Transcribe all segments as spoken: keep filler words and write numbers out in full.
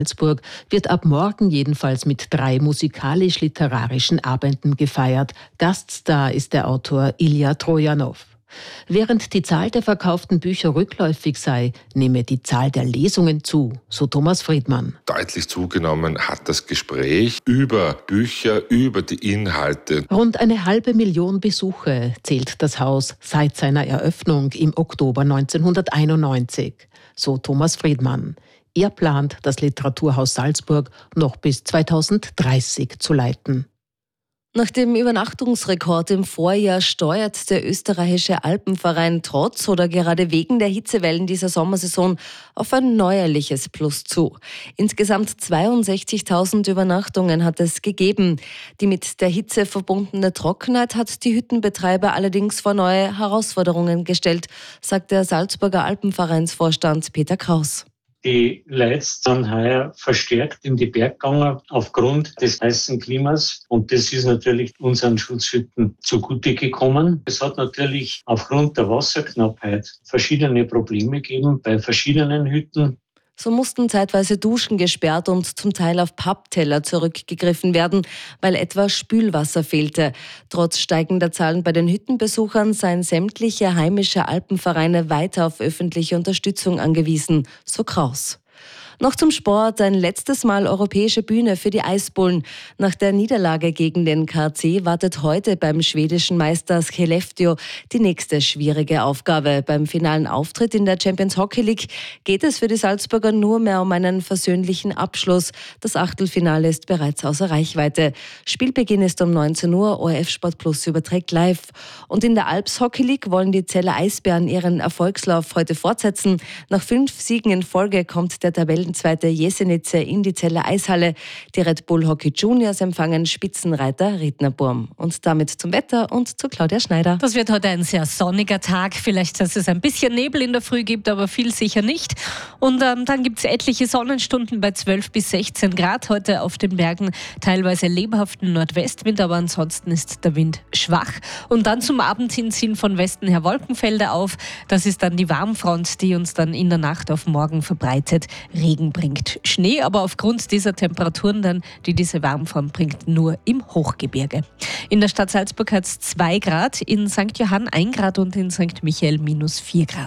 Salzburg wird ab morgen jedenfalls mit drei musikalisch-literarischen Abenden gefeiert. Gaststar ist der Autor Ilja Trojanow. Während die Zahl der verkauften Bücher rückläufig sei, nehme die Zahl der Lesungen zu, so Thomas Friedmann. Deutlich zugenommen hat das Gespräch über Bücher, über die Inhalte. Rund eine halbe Million Besuche zählt das Haus seit seiner Eröffnung im Oktober neunzehnhunderteinundneunzig, so Thomas Friedmann. Er plant, das Literaturhaus Salzburg noch bis zweitausenddreißig zu leiten. Nach dem Übernachtungsrekord im Vorjahr steuert der österreichische Alpenverein trotz oder gerade wegen der Hitzewellen dieser Sommersaison auf ein neuerliches Plus zu. Insgesamt zweiundsechzigtausend Übernachtungen hat es gegeben. Die mit der Hitze verbundene Trockenheit hat die Hüttenbetreiber allerdings vor neue Herausforderungen gestellt, sagt der Salzburger Alpenvereinsvorstand Peter Kraus. Die Leute sind heuer verstärkt in die Berge gegangen aufgrund des heißen Klimas und das ist natürlich unseren Schutzhütten zugute gekommen. Es hat natürlich aufgrund der Wasserknappheit verschiedene Probleme gegeben bei verschiedenen Hütten. So mussten zeitweise Duschen gesperrt und zum Teil auf Pappteller zurückgegriffen werden, weil etwa Spülwasser fehlte. Trotz steigender Zahlen bei den Hüttenbesuchern seien sämtliche heimische Alpenvereine weiter auf öffentliche Unterstützung angewiesen, so Kraus. Noch zum Sport, ein letztes Mal europäische Bühne für die Eisbullen. Nach der Niederlage gegen den K C wartet heute beim schwedischen Meister Skellefteå die nächste schwierige Aufgabe. Beim finalen Auftritt in der Champions Hockey League geht es für die Salzburger nur mehr um einen versöhnlichen Abschluss. Das Achtelfinale ist bereits außer Reichweite. Spielbeginn ist um neunzehn Uhr, O R F Sport Plus überträgt live. Und in der Alps Hockey League wollen die Zeller Eisbären ihren Erfolgslauf heute fortsetzen. Nach fünf Siegen in Folge kommt der Tabellen Zweite Jesenice in die Zeller Eishalle. Die Red Bull Hockey Juniors empfangen Spitzenreiter Rednerburm. Und damit zum Wetter und zu Claudia Schneider. Das wird heute ein sehr sonniger Tag. Vielleicht, dass es ein bisschen Nebel in der Früh gibt, aber viel sicher nicht. Und ähm, dann gibt es etliche Sonnenstunden bei zwölf bis sechzehn Grad. Heute auf den Bergen teilweise lebhaften Nordwestwind, aber ansonsten ist der Wind schwach. Und dann zum Abend hin ziehen von Westen her Wolkenfelder auf. Das ist dann die Warmfront, die uns dann in der Nacht auf morgen verbreitet. Regen bringt Schnee, aber aufgrund dieser Temperaturen dann, die diese Warmfront bringt, nur im Hochgebirge. In der Stadt Salzburg hat es zwei Grad, in Sankt Johann ein Grad und in Sankt Michael minus vier Grad.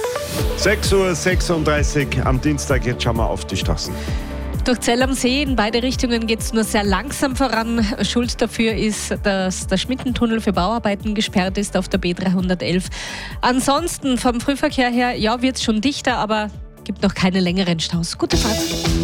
sechs Uhr sechsunddreißig am Dienstag, jetzt schauen wir auf die Straßen. Durch Zell am See in beide Richtungen geht es nur sehr langsam voran. Schuld dafür ist, dass der Schmittentunnel für Bauarbeiten gesperrt ist auf der B dreihundertelf. Ansonsten vom Frühverkehr her, ja, wird es schon dichter, aber gibt noch keine längeren Staus. Gute Fahrt.